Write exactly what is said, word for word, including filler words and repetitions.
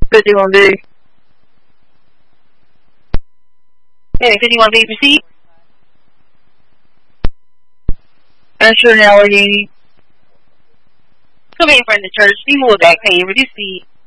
What you gonna do? Hey, what you wanna be received? I'm sure now, Allegheny. Come in from the church. See more back paying for this seat.